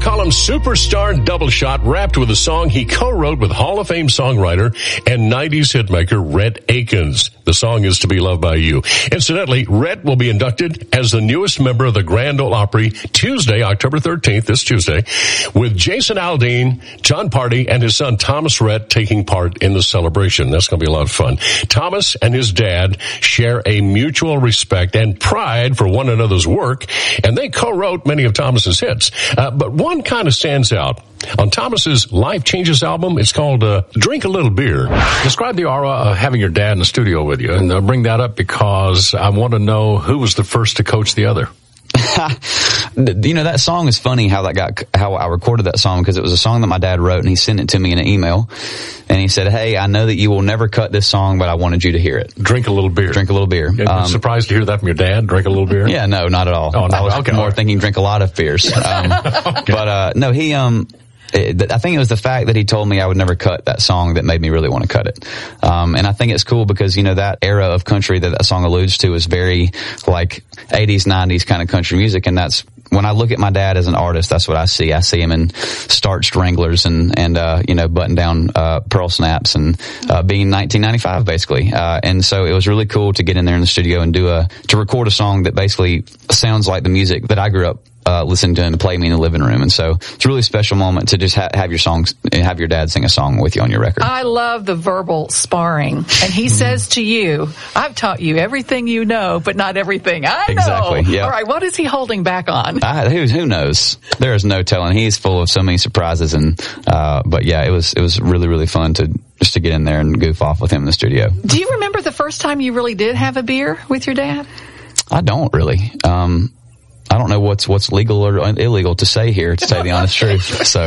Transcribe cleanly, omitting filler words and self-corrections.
call him Superstar Double Shot, wrapped with a song he co-wrote with Hall of Fame songwriter and 90s hitmaker Rhett Akins. The song is To Be Loved by You. Incidentally, Rhett will be inducted as the newest member of the Grand Ole Opry Tuesday, October 13th, this Tuesday, with Jason Aldean, John Party, and his son Thomas Rhett taking part in the celebration. That's going to be a lot of fun. Thomas and his dad share a mutual respect and pride for one another's work, and they co-wrote many of Thomas's hits. But one kind of stands out. On Thomas's Life Changes album, it's called Drink a Little Beer. Describe the aura of having your dad in the studio with you, and I'll bring that up because I want to know who was the first to coach the other. You know, that song is funny how I recorded that song, because it was a song that my dad wrote and he sent it to me in an email, and he said, "Hey, I know that you will never cut this song, but I wanted you to hear it. Drink a little beer. Drink a little beer." I'm surprised to hear that from your dad. Drink a little beer. Yeah, no, not at all. Oh, no, I was more thinking drink a lot of beers. Okay. But no, he I think it was the fact that he told me I would never cut that song that made me really want to cut it. And I think it's cool because, you know, that era of country that song alludes to is very like 80s, 90s kind of country music. And that's, when I look at my dad as an artist, that's what I see. I see him in starched Wranglers and you know, button down, pearl snaps and, being 1995 basically. And so it was really cool to get in there in the studio and to record a song that basically sounds like the music that I grew up listening to and play me in the living room. And so it's a really special moment to just have your dad sing a song with you on your record. I love the verbal sparring. And he says to you, "I've taught you everything you know, but not everything I know." Exactly. Yeah. All right. What is he holding back on? Who knows? There is no telling. He's full of so many surprises. And, but yeah, it was really, really fun to get in there and goof off with him in the studio. Do you remember the first time you really did have a beer with your dad? I don't really. I don't know what's legal or illegal to say here, to say the honest truth. So